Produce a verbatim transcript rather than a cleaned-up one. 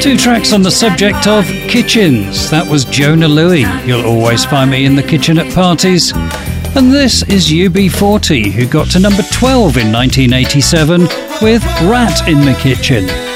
Two tracks on the subject of kitchens. That was Jona Lewie, You'll Always Find Me in the Kitchen at Parties. And this is U B forty, who got to number twelve in nineteen eighty-seven with Rat in the Kitchen.